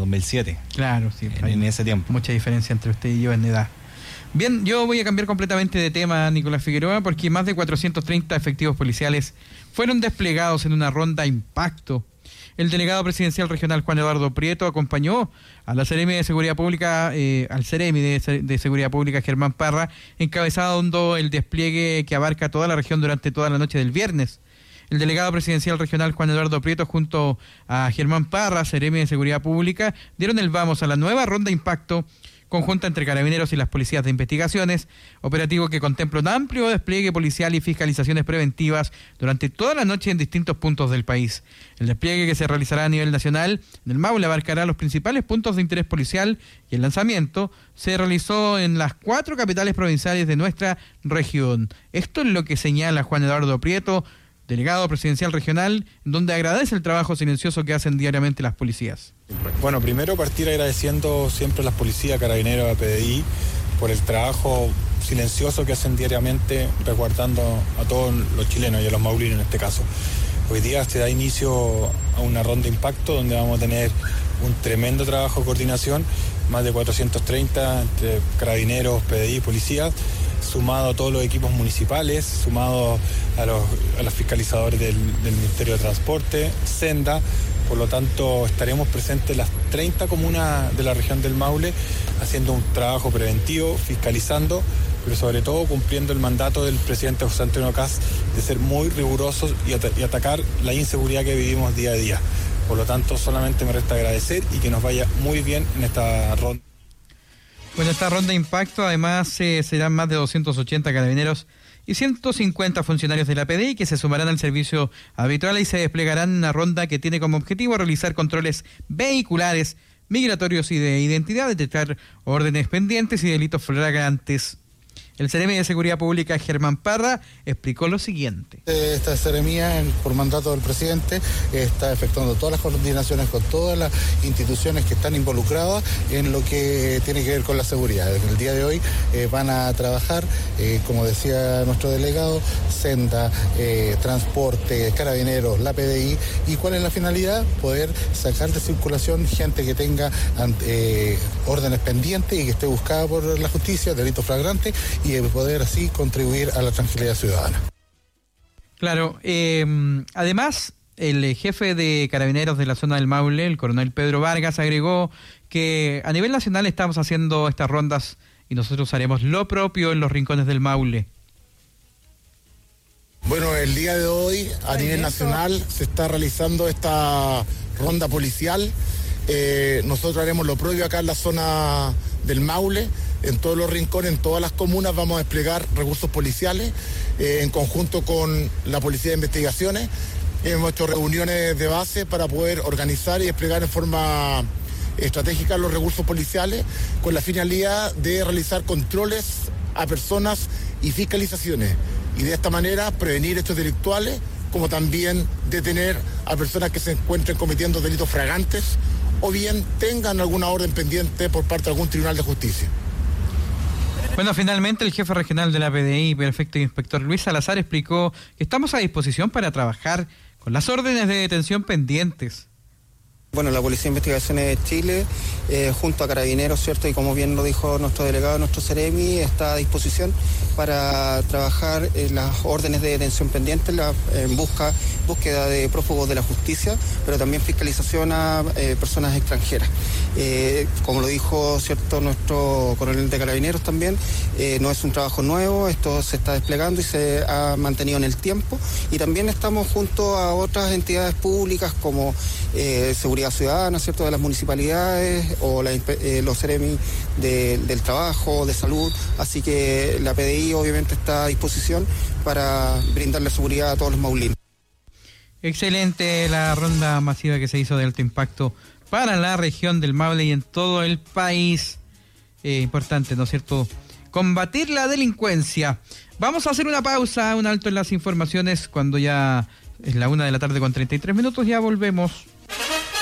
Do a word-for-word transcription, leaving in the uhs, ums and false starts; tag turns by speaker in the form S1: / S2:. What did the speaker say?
S1: dos mil siete.
S2: Claro, sí.
S1: En, en ese tiempo.
S2: Mucha diferencia entre usted y yo en edad. Bien, yo voy a cambiar completamente de tema, Nicolás Figueroa, porque más de cuatrocientos treinta efectivos policiales fueron desplegados en una ronda impacto. El delegado presidencial regional Juan Eduardo Prieto acompañó a la Seremi de Seguridad Pública, eh, al Seremi de, de Seguridad Pública Germán Parra, encabezando el despliegue que abarca toda la región durante toda la noche del viernes. El delegado presidencial regional Juan Eduardo Prieto junto a Germán Parra, Seremi de Seguridad Pública, dieron el vamos a la nueva ronda impacto conjunta entre Carabineros y las policías de investigaciones, operativo que contempla un amplio despliegue policial y fiscalizaciones preventivas durante toda la noche en distintos puntos del país. El despliegue, que se realizará a nivel nacional en el Maule, abarcará los principales puntos de interés policial, y el lanzamiento se realizó en las cuatro capitales provinciales de nuestra región. Esto es lo que señala Juan Eduardo Prieto, delegado presidencial regional, donde agradece el trabajo silencioso que hacen diariamente las policías.
S3: Bueno, primero partir agradeciendo siempre a las policías, Carabineros, a P D I, por el trabajo silencioso que hacen diariamente resguardando a todos los chilenos y a los maulinos en este caso. Hoy día se da inicio a una ronda de impacto donde vamos a tener un tremendo trabajo de coordinación, más de cuatrocientos treinta entre Carabineros, P D I, policías, sumado a todos los equipos municipales, sumado a los, a los fiscalizadores del, del Ministerio de Transporte, Senda. Por lo tanto, estaremos presentes en las treinta comunas de la región del Maule, haciendo un trabajo preventivo, fiscalizando, pero sobre todo cumpliendo el mandato del presidente José Antonio Kast de ser muy rigurosos y, at- y atacar la inseguridad que vivimos día a día. Por lo tanto, solamente me resta agradecer y que nos vaya muy bien en esta ronda.
S2: Bueno, esta ronda de impacto además eh, serán más de doscientos ochenta carabineros y ciento cincuenta funcionarios de la P D I que se sumarán al servicio habitual y se desplegarán en una ronda que tiene como objetivo realizar controles vehiculares, migratorios y de identidad, detectar órdenes pendientes y delitos flagrantes. El Seremi de Seguridad Pública, Germán Parra, explicó lo siguiente.
S4: Esta seremía, por mandato del presidente, está efectuando todas las coordinaciones con todas las instituciones que están involucradas en lo que tiene que ver con la seguridad. En el día de hoy eh, van a trabajar, eh, como decía nuestro delegado, Senda, eh, Transporte, Carabineros, la P D I. ¿Y cuál es la finalidad? Poder sacar de circulación gente que tenga eh, órdenes pendientes y que esté buscada por la justicia, delitos flagrantes, y de poder así contribuir a la tranquilidad ciudadana.
S2: Claro, eh, además el jefe de Carabineros de la zona del Maule, el coronel Pedro Vargas, agregó que a nivel nacional estamos haciendo estas rondas y nosotros haremos lo propio en los rincones del Maule.
S4: Bueno, el día de hoy a nivel nacional se está realizando esta ronda policial. Eh, nosotros haremos lo propio acá en la zona del Maule. En todos los rincones, en todas las comunas vamos a desplegar recursos policiales eh, en conjunto con la Policía de Investigaciones. Hemos hecho reuniones de base para poder organizar y desplegar en forma estratégica los recursos policiales con la finalidad de realizar controles a personas y fiscalizaciones y de esta manera prevenir hechos delictuales, como también detener a personas que se encuentren cometiendo delitos flagrantes o bien tengan alguna orden pendiente por parte de algún tribunal de justicia.
S2: Bueno, finalmente el jefe regional de la P D I, prefecto inspector Luis Salazar, explicó que estamos a disposición para trabajar con las órdenes de detención pendientes.
S5: Bueno, la Policía de Investigaciones de Chile, eh, junto a Carabineros, ¿cierto? Y como bien lo dijo nuestro delegado, nuestro Seremi, está a disposición para trabajar en las órdenes de detención pendientes, la, en busca, búsqueda de prófugos de la justicia, pero también fiscalización a eh, personas extranjeras. Eh, como lo dijo, ¿cierto?, nuestro coronel de Carabineros también, eh, no es un trabajo nuevo, esto se está desplegando y se ha mantenido en el tiempo, y también estamos junto a otras entidades públicas como eh, Seguridad Ciudadana, ¿cierto?, de las municipalidades o la, eh, los Seremi de, del trabajo, de salud, así que la P D I obviamente está a disposición para brindarle seguridad a todos los maulinos.
S2: Excelente la ronda masiva que se hizo de alto impacto para la región del Maule y en todo el país. Eh, importante, ¿no es cierto?, combatir la delincuencia. Vamos a hacer una pausa, un alto en las informaciones cuando ya es la una de la tarde con treinta y tres minutos, ya volvemos.